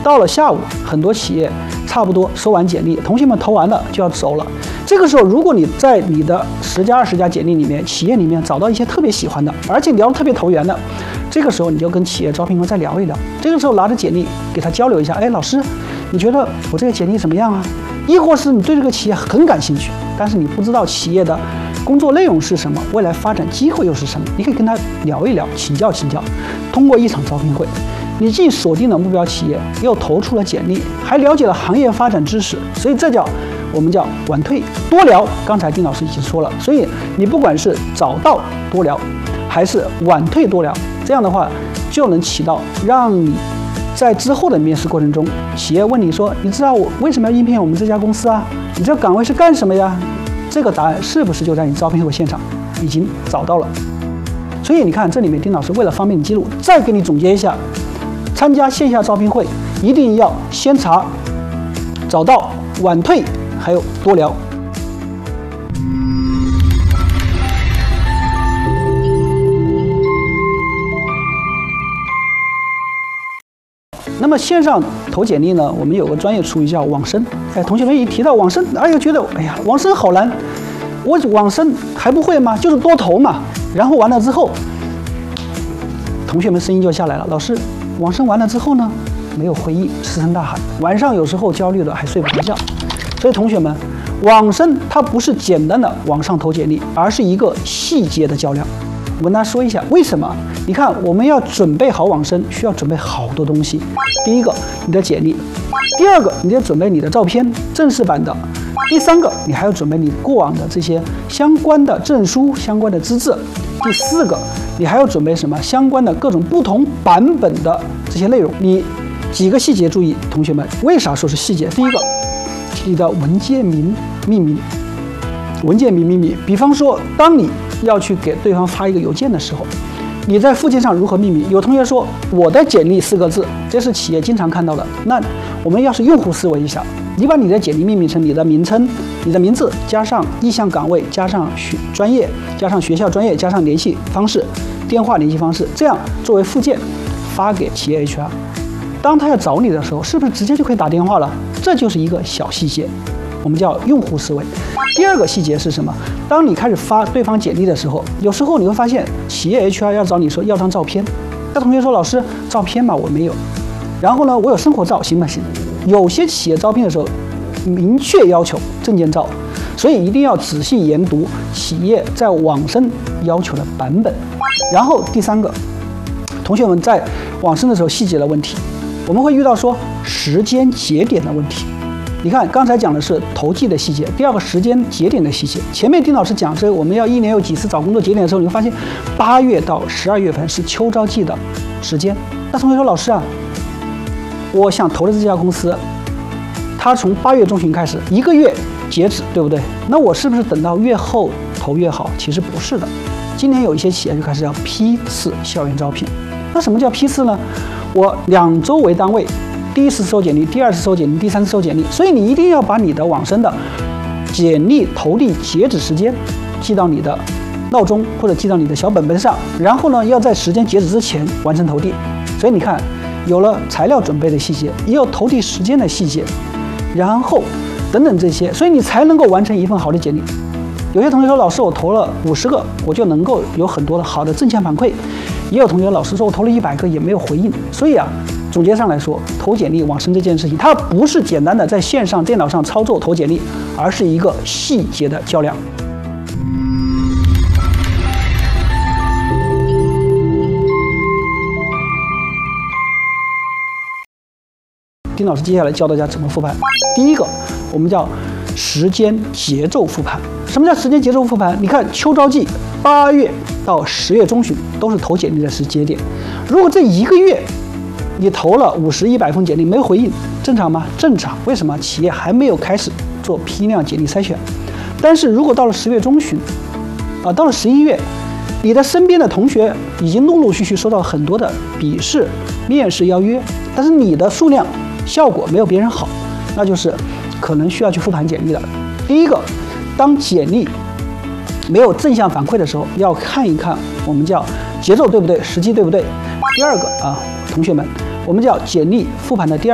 到了下午，很多企业差不多收完简历，同学们投完了就要走了。这个时候，如果你在你的10家20家简历里面，企业里面找到一些特别喜欢的，而且聊得特别投缘的，这个时候你就跟企业招聘官再聊一聊。这个时候拿着简历给他交流一下，哎，老师，你觉得我这个简历怎么样啊？亦或是你对这个企业很感兴趣，但是你不知道企业的工作内容是什么，未来发展机会又是什么，你可以跟他聊一聊，请教请教。通过一场招聘会，你既锁定了目标企业，又投出了简历，还了解了行业发展知识，所以这我们叫晚退多聊。刚才丁老师已经说了，所以你不管是早到多聊，还是晚退多聊，这样的话就能起到让你在之后的面试过程中，企业问你说，你知道我为什么要应聘我们这家公司啊？你这岗位是干什么呀？这个答案是不是就在你招聘会现场已经找到了？所以你看，这里面丁老师为了方便你记录，再给你总结一下：参加线下招聘会一定要先查早到、晚退，还有多聊。那么线上投简历呢，我们有个专业术语叫网申。哎，同学们一提到网申，哎呀，觉得哎呀，网申好难，我网申还不会吗？就是多投嘛。然后完了之后，同学们声音就下来了，老师，网申完了之后呢，没有回应，石沉大海。晚上有时候焦虑的还睡不着觉。所以同学们，网申它不是简单的网上投简历，而是一个细节的较量。我跟大家说一下为什么？你看，我们要准备好网申，需要准备好多东西。第一个，你的简历；第二个，你得准备你的照片，正式版的；第三个，你还要准备你过往的这些相关的证书、相关的资质；第四个，你还要准备什么？相关的各种不同版本的这些内容。你几个细节注意，同学们，为啥说是细节？第一个，你的文件名命名，文件名命名。比方说，当你要去给对方发一个邮件的时候，你在附件上如何命名？有同学说我的简历4个字，这是企业经常看到的。那我们要是用户思维一下，你把你的简历命名成你的名称、你的名字加上意向岗位，加上专业，加上学校专业，加上联系方式、电话联系方式，这样作为附件发给企业 HR。当他要找你的时候，是不是直接就可以打电话了？这就是一个小细节，我们叫用户思维。第二个细节是什么？当你开始发对方简历的时候，有时候你会发现企业 HR 要找你说要张照片，那同学说老师照片嘛我没有，然后呢我有生活照行不行？有些企业招聘的时候明确要求证件照，所以一定要仔细研读企业在网申要求的版本。然后第三个，同学们在网申的时候细节的问题，我们会遇到说时间节点的问题。你看，刚才讲的是投递的细节，第二个时间节点的细节。前面丁老师讲是我们要1年有几次找工作节点的时候，你会发现8月到12月份是秋招季的时间。那同学说，老师啊，我想投的这家公司，它从8月中旬开始1个月截止，对不对？那我是不是等到月后投越好？其实不是的。今年有一些企业就开始要批次校园招聘。那什么叫批次呢？我2周为单位。第一次收简历，第二次收简历，第三次收简历，所以你一定要把你的网申的简历投递截止时间记到你的闹钟或者记到你的小本本上，然后呢，要在时间截止之前完成投递。所以你看，有了材料准备的细节，也有投递时间的细节，然后等等这些，所以你才能够完成一份好的简历。有些同学说，老师，我投了50个，我就能够有很多的好的正向反馈。也有同学老师说，我投了100个也没有回应。所以啊，总结上来说，投简历网申这件事情，它不是简单的在线上电脑上操作投简历，而是一个细节的较量。丁老师接下来教大家怎么复盘。第一个，我们叫时间节奏复盘。什么叫时间节奏复盘？你看秋招季8月到10月中旬都是投简历的时节点。如果这1个月你投了50、100封简历没有回应，正常吗？正常。为什么？企业还没有开始做批量简历筛选。但是如果到了10月中旬，到了11月，你的身边的同学已经陆陆续续收到很多的笔试、面试邀约，但是你的数量效果没有别人好，那就是可能需要去复盘简历了。第一个，当简历没有正向反馈的时候，要看一看我们叫节奏对不对，时机对不对。第二个同学们，我们叫简历复盘的第二